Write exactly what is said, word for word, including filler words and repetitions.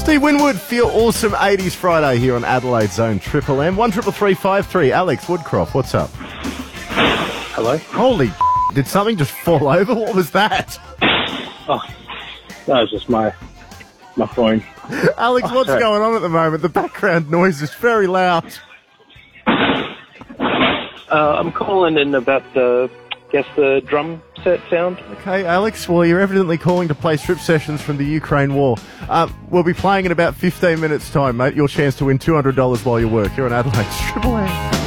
Steve Winwood for your awesome eighties Friday here on Adelaide Zone Triple M. one triple three five three. Alex Woodcroft, what's up? Hello? Holy did something just fall over? What was that? Oh, that was just my my phone. Alex, what's Okay. going on at the moment? The background noise is very loud. Uh, I'm calling in about the, guess the drum set sound. Okay, Alex, well, you're evidently calling to play strip sessions from the Ukraine war. Um, we'll be playing in about fifteen minutes' time, mate. Your chance to win two hundred dollars while you work. You're on Adelaide's Triple M.